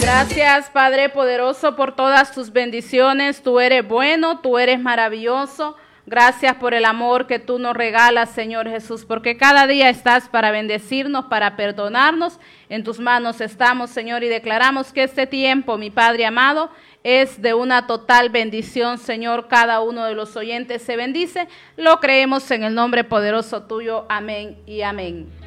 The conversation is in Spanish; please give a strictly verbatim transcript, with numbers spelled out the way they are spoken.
Gracias, Padre poderoso, por todas tus bendiciones. Tú eres bueno, tú eres maravilloso. Gracias por el amor que tú nos regalas, Señor Jesús, porque cada día estás para bendecirnos, para perdonarnos. En tus manos estamos, Señor, y declaramos que este tiempo, mi Padre amado, es de una total bendición, Señor. Cada uno de los oyentes se bendice. Lo creemos en el nombre poderoso tuyo. Amén y amén.